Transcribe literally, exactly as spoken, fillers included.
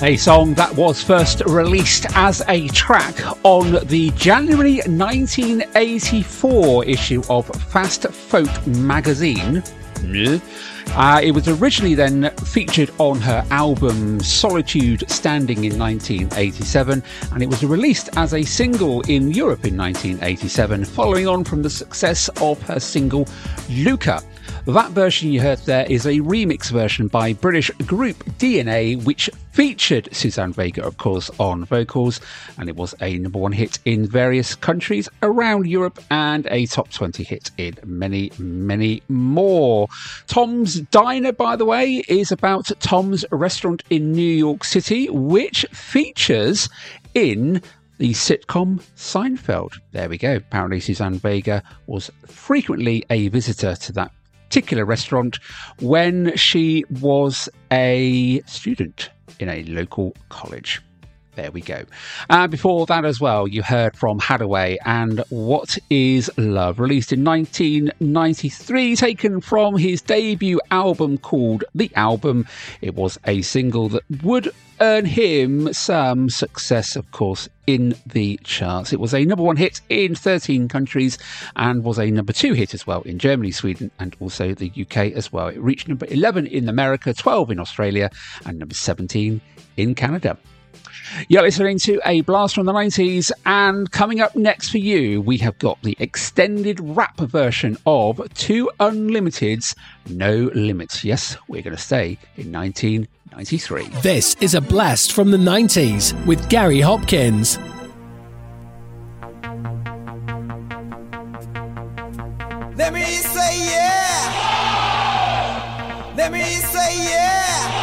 A song that was first released as a track on the January nineteen eighty-four issue of Fast Folk magazine. Uh, it was originally then featured on her album Solitude Standing in nineteen eighty-seven, and it was released as a single in Europe in nineteen eighty-seven, following on from the success of her single Luca. That version you heard there is a remix version by British group D N A, which featured Suzanne Vega, of course, on vocals, and it was a number one hit in various countries around Europe and a top twenty hit in many, many more. Tom's Diner, by the way, is about Tom's restaurant in New York City, which features in the sitcom Seinfeld. There we go. Apparently Suzanne Vega was frequently a visitor to that particular restaurant when she was a student in a local college. There we go. And uh, before that as well, you heard from Haddaway and What Is Love, released in nineteen ninety-three, taken from his debut album called The Album. It was a single that would earn him some success, of course, in the charts. It was a number one hit in thirteen countries and was a number two hit as well in Germany, Sweden, and also the U K as well. It reached number eleven in America, twelve in Australia, and number seventeen in Canada. You're listening to a blast from the nineties, and coming up next for you, we have got the extended rap version of Two Unlimited's No Limits. Yes, we're going to stay in nineteen ninety-three. This is a blast from the nineties with Gary Hopkins. Let me say yeah. Let me say yeah.